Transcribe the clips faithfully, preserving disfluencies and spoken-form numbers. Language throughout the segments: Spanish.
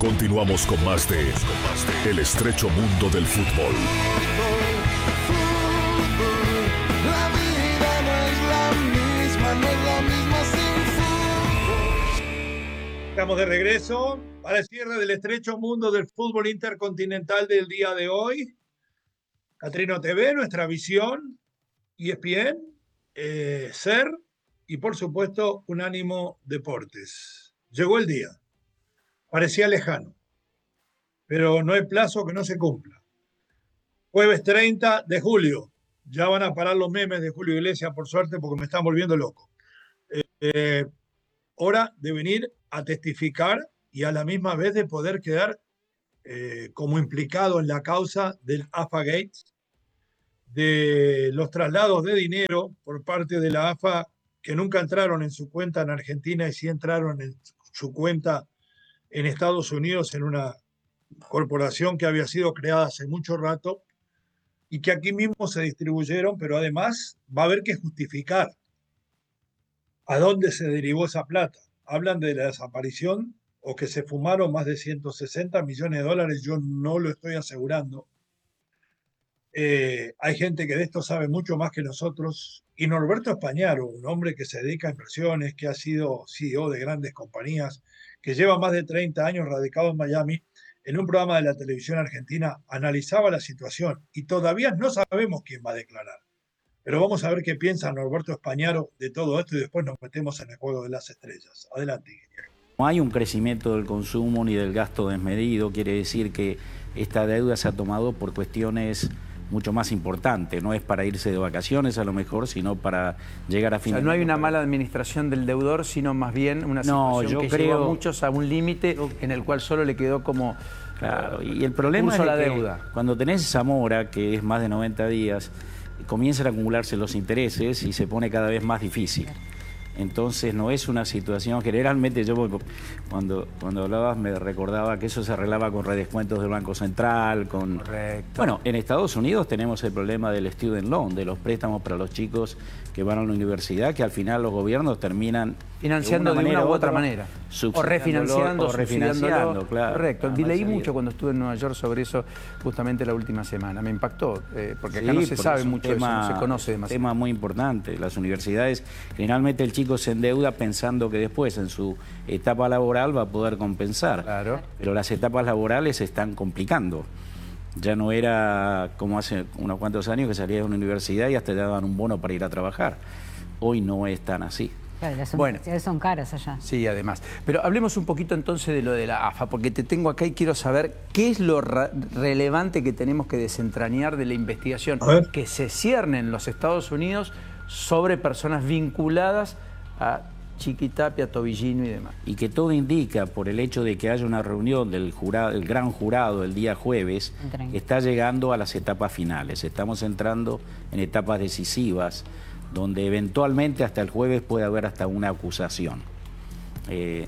Continuamos con más de El estrecho mundo del fútbol. La vida no es la misma, no es la misma sin fútbol. Estamos de regreso para el cierre del estrecho mundo del fútbol intercontinental del día de hoy. Catrino T V, nuestra visión, E S P N, eh, SER y por supuesto Unánimo Deportes. Llegó el día. Parecía lejano, pero no hay plazo que no se cumpla. Jueves treinta de julio. Ya van a parar los memes de Julio Iglesias, por suerte, porque me están volviendo loco. Eh, eh, hora de venir a testificar y a la misma vez de poder quedar eh, como implicado en la causa del A F A Gate, de los traslados de dinero por parte de la A F A que nunca entraron en su cuenta en Argentina y sí entraron en su cuenta en Estados Unidos en una corporación que había sido creada hace mucho rato y que aquí mismo se distribuyeron, pero además va a haber que justificar a dónde se derivó esa plata. Hablan de la desaparición o que se fumaron más de ciento sesenta millones de dólares, yo no lo estoy asegurando. Eh, hay gente que de esto sabe mucho más que nosotros. Y Norberto Españaro, un hombre que se dedica a inversiones, que ha sido C E O de grandes compañías, que lleva más de treinta años radicado en Miami, en un programa de la televisión argentina, analizaba la situación y todavía no sabemos quién va a declarar. Pero vamos a ver qué piensa Norberto Españaro de todo esto y después nos metemos en el juego de las estrellas. Adelante, Guillermo. No hay un crecimiento del consumo ni del gasto desmedido, quiere decir que esta deuda se ha tomado por cuestiones mucho más importantes, no es para irse de vacaciones a lo mejor, sino para llegar a fin o sea, de no hay año. una mala administración del deudor, sino más bien una No, situación yo que creo- llevó a muchos a un límite en el cual solo le quedó como Claro, y el problema es curso de la que deuda. cuando tenés esa mora, que es más de noventa días, comienzan a acumularse los intereses y se pone cada vez más difícil. Entonces no es una situación, generalmente yo cuando, cuando hablabas me recordaba que eso se arreglaba con redescuentos del Banco Central, con... Correcto. Bueno, en Estados Unidos tenemos el problema del student loan, de los préstamos para los chicos que van a la universidad, que al final los gobiernos terminan financiando de una, u otra manera. O subsidiándolo, refinanciando, o refinanciando, subsidiándolo. claro. Correcto. Nada Y más leí sabido. mucho cuando estuve en Nueva York sobre eso justamente la última semana. Me impactó, eh, porque acá Sí, no se porque sabe es un mucho de eso, tema- no se conoce es un demasiado. tema muy importante. Las universidades, generalmente el chico se endeuda pensando que después en su etapa laboral va a poder compensar. Claro. Pero las etapas laborales se están complicando. Ya no era como hace unos cuantos años que salías de una universidad y hasta te daban un bono para ir a trabajar. Hoy no es tan así. Claro, las Bueno. universidades son caras allá. Sí, además. Pero hablemos un poquito entonces de lo de la A F A, porque te tengo acá y quiero saber qué es lo ra- relevante que tenemos que desentrañar de la investigación A ver. que se cierne en los Estados Unidos sobre personas vinculadas a Chiquitapia, Tobillino y demás. Y que todo indica, por el hecho de que haya una reunión del jurado, el gran jurado el día jueves, Entren. está llegando a las etapas finales. Estamos entrando en etapas decisivas, donde eventualmente hasta el jueves puede haber hasta una acusación. Eh,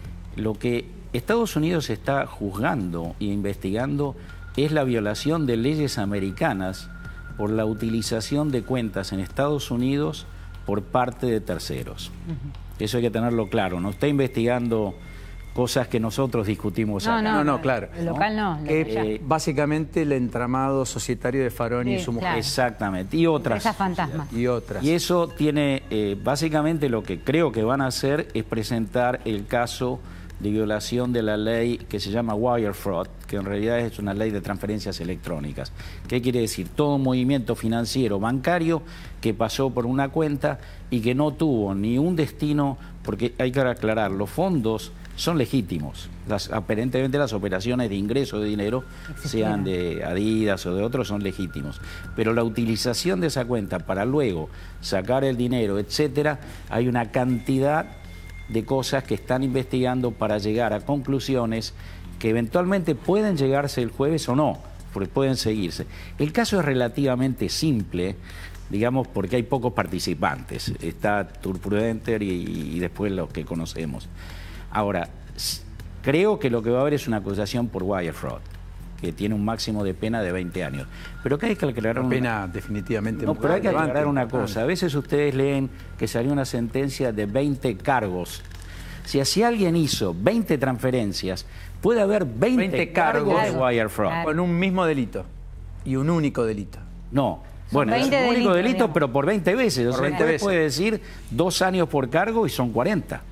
lo que Estados Unidos está juzgando e investigando es la violación de leyes americanas por la utilización de cuentas en Estados Unidos por parte de terceros. Eso hay que tenerlo claro, no está investigando cosas que nosotros discutimos No, acá. No, no, claro. El local no. lo Que de allá. eh, básicamente el entramado societario de Faroni y Sí, su mujer. claro. Exactamente, y otras. Empresas fantasma. Y otras. Y eso tiene, eh, básicamente lo que creo que van a hacer es presentar el caso de violación de la ley que se llama Wire Fraud, que en realidad es una ley de transferencias electrónicas. ¿Qué quiere decir? Todo movimiento financiero bancario que pasó por una cuenta y que no tuvo ni un destino, porque hay que aclarar, los fondos son legítimos. Las, aparentemente las operaciones de ingreso de dinero, sean de Adidas o de otros, son legítimos. Pero la utilización de esa cuenta para luego sacar el dinero, etcétera, hay una cantidad de cosas que están investigando para llegar a conclusiones que eventualmente pueden llegarse el jueves o no, porque pueden seguirse. El caso es relativamente simple, digamos, porque hay pocos participantes. Está Tour Prudenter y, y después los que conocemos. Ahora, s- creo que lo que va a haber es una acusación por wire fraud, que tiene un máximo de pena de veinte años. Pero que hay que aclarar Una una pena definitivamente No, muy pero hay que relevante, aclarar una importante. cosa. A veces ustedes leen que salió una sentencia de veinte cargos. sea, si alguien hizo veinte transferencias, puede haber veinte, veinte cargos cargos de wire fraud. Claro. Con un mismo delito y un único delito. No. Bueno, es un veinte único delitos, delito, digamos. pero por veinte veces. O Por sea, veinte usted veces. puede decir dos años por cargo y son cuarenta.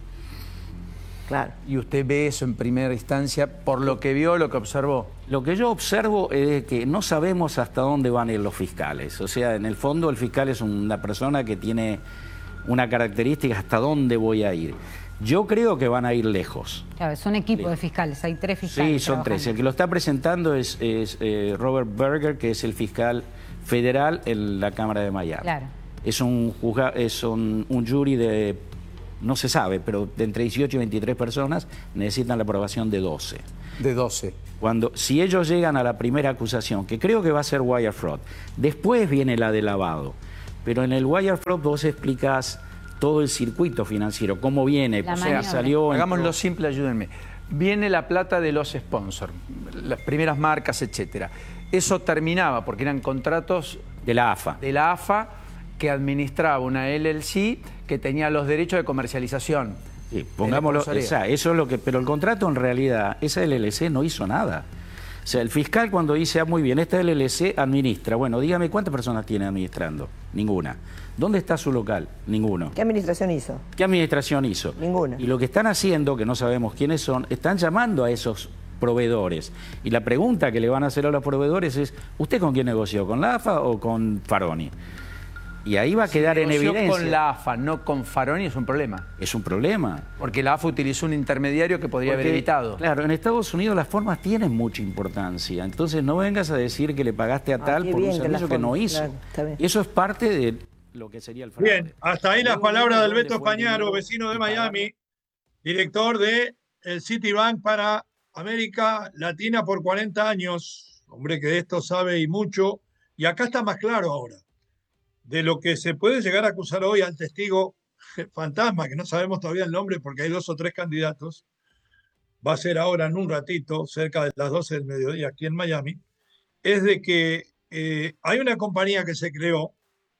Claro. Y usted ve eso en primera instancia por lo que vio, lo que observó. Lo que yo observo es que no sabemos hasta dónde van a ir los fiscales. O sea, en el fondo el fiscal es una persona que tiene una característica hasta dónde voy a ir. Yo creo que van a ir lejos. Claro, es un equipo de fiscales, hay tres fiscales. Sí, son trabajando. tres. El que lo está presentando es, es eh, Robert Berger, que es el fiscal federal en la Cámara de Miami. Claro. Es un, juzga- es un, un jury de, no se sabe, pero de entre dieciocho y veintitrés personas necesitan la aprobación de doce. De doce. Cuando, si ellos llegan a la primera acusación, que creo que va a ser wire fraud, después viene la de lavado, pero en el wire fraud vos explicás todo el circuito financiero, cómo viene, La o sea, maniobra. salió... Hagámoslo entró. simple, ayúdenme. Viene la plata de los sponsors, las primeras marcas, etcétera. Eso terminaba porque eran contratos De la A F A. de la A F A que administraba una L L C que tenía los derechos de comercialización. Sí, pongámoslo, sponsoría. o sea, eso es lo que, pero el contrato en realidad, esa L L C no hizo nada. O sea, el fiscal cuando dice, ah, muy bien, esta L L C administra, bueno, dígame cuántas personas tiene administrando, ninguna. ¿Dónde está su local? Ninguno. ¿Qué administración hizo? ¿Qué administración hizo? Ninguna. Y lo que están haciendo, que no sabemos quiénes son, están llamando a esos proveedores. Y la pregunta que le van a hacer a los proveedores es, ¿usted con quién negoció? ¿Con la A F A o con Faroni? Y ahí va a quedar en Negoció evidencia. con la A F A, no con Faroni, es un problema. Es un problema. Porque la A F A utilizó un intermediario que podría haber Porque, evitado. Claro, en Estados Unidos las formas tienen mucha importancia. Entonces no vengas a decir que le pagaste a Ah, tal qué por un bien que servicio las que no formas, hizo. claro, está bien. Y eso es parte de lo que sería el fraude. Bien, hasta ahí las Luego palabras viene del dónde Beto fue el Españaro, dinero vecino de y pagarlo. Miami, director de el Citibank para América Latina por cuarenta años. Hombre que de esto sabe y mucho. Y acá está más claro ahora de lo que se puede llegar a acusar hoy al testigo fantasma, que no sabemos todavía el nombre porque hay dos o tres candidatos. Va a ser ahora en un ratito, cerca de las doce del mediodía aquí en Miami. Es de que eh, hay una compañía que se creó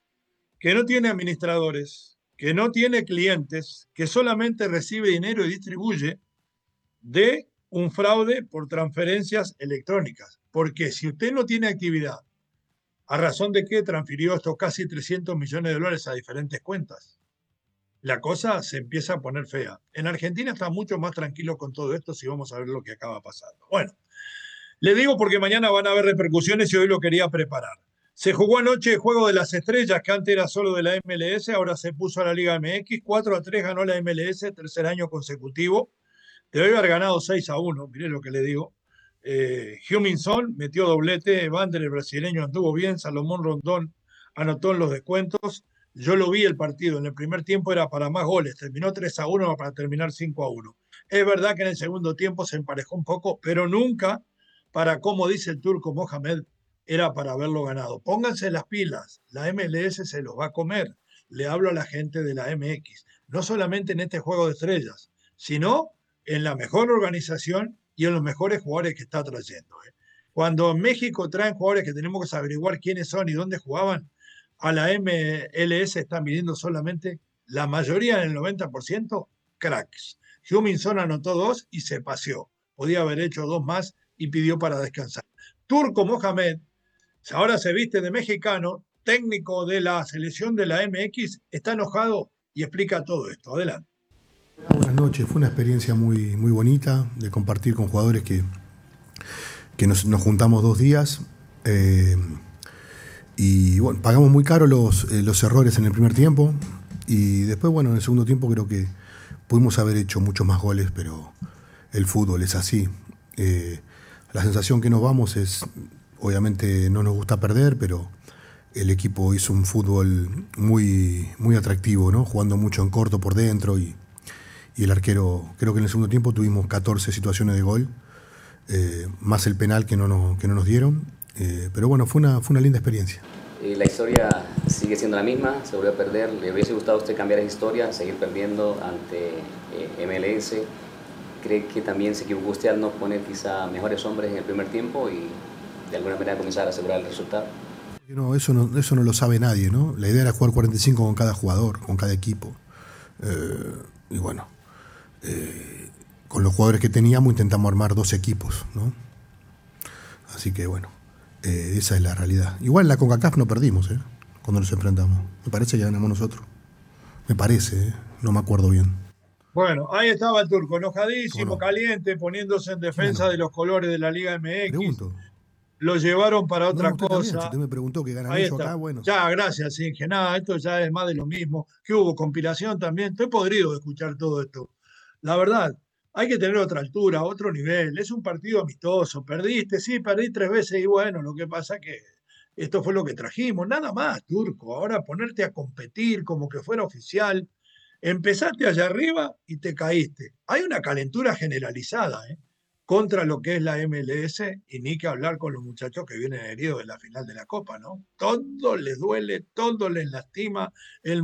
que no tiene administradores, que no tiene clientes, que solamente recibe dinero y distribuye de un fraude por transferencias electrónicas. Porque si usted no tiene actividad, ¿a razón de qué transfirió estos casi trescientos millones de dólares a diferentes cuentas? La cosa se empieza a poner fea. En Argentina está mucho más tranquilo con todo esto si vamos a ver lo que acaba pasando. Bueno, le digo porque mañana van a haber repercusiones y hoy lo quería preparar. Se jugó anoche el Juego de las Estrellas, que antes era solo de la M L S, ahora se puso a la Liga M X. cuatro a tres ganó la M L S, tercer año consecutivo. Debe haber ganado seis a uno, miré lo que le digo. Eh, Huminson metió doblete, Evander, el brasileño, anduvo bien, Salomón Rondón anotó en los descuentos. Yo lo vi el partido, en el primer tiempo era para más goles, terminó tres a uno para terminar cinco a uno. Es verdad que en el segundo tiempo se emparejó un poco, pero nunca para, como dice el turco Mohamed, era para haberlo ganado. Pónganse las pilas, la M L S se los va a comer. Le hablo a la gente de la M X, no solamente en este Juego de Estrellas, sino en la mejor organización y en los mejores jugadores que está trayendo. ¿eh? Cuando en México traen jugadores que tenemos que averiguar quiénes son y dónde jugaban, a la M L S están viniendo solamente, la mayoría, en el noventa por ciento, cracks. Huminson anotó dos y se paseó. Podía haber hecho dos más y pidió para descansar. Turco Mohamed, ahora se viste de mexicano, técnico de la selección de la M X, está enojado y explica todo esto. Adelante. Buenas noches, fue una experiencia muy, muy bonita de compartir con jugadores que, que nos, nos juntamos dos días eh, y bueno, pagamos muy caro los, eh, los errores en el primer tiempo y después bueno, en el segundo tiempo creo que pudimos haber hecho muchos más goles, pero el fútbol es así. Eh, la sensación que nos vamos es, obviamente no nos gusta perder, pero el equipo hizo un fútbol muy, muy atractivo, ¿no? Jugando mucho en corto por dentro y Y el arquero, creo que en el segundo tiempo tuvimos catorce situaciones de gol, eh, más el penal que no nos, que no nos dieron. Eh, pero bueno, fue una, fue una linda experiencia. Eh, la historia sigue siendo la misma, se volvió a perder. ¿Le hubiese gustado a usted cambiar esa historia, seguir perdiendo ante eh, M L S? ¿Cree que también se equivocó usted al no poner quizá mejores hombres en el primer tiempo y de alguna manera comenzar a asegurar el resultado? No, eso no, eso no lo sabe nadie, ¿no? La idea era jugar cuarenta y cinco con cada jugador, con cada equipo. Eh, y bueno. eh, con los jugadores que teníamos intentamos armar dos equipos, ¿no? Así que bueno, eh, esa es la realidad. Igual en la CONCACAF no perdimos, ¿eh? Cuando nos enfrentamos. Me parece que ganamos nosotros. Me parece, ¿eh? No me acuerdo bien. Bueno, ahí estaba el turco, enojadísimo, Bueno. caliente, poniéndose en defensa ganó? de los colores de la Liga M X. Pregunto. Lo llevaron para otra No, usted también. Si cosa. usted me preguntó que ganan Ahí ellos está. acá, bueno. Ya, gracias, Inge. Nada, esto ya es más de lo mismo. Que hubo compilación también. Estoy podrido de escuchar todo esto. La verdad, hay que tener otra altura, otro nivel. Es un partido amistoso. Perdiste, sí, perdí tres veces y bueno, lo que pasa es que esto fue lo que trajimos. Nada más, turco. Ahora ponerte a competir como que fuera oficial. Empezaste allá arriba y te caíste. Hay una calentura generalizada, ¿eh? Contra lo que es la M L S y ni que hablar con los muchachos que vienen heridos de la final de la Copa, ¿no? Todo les duele, todo les lastima. El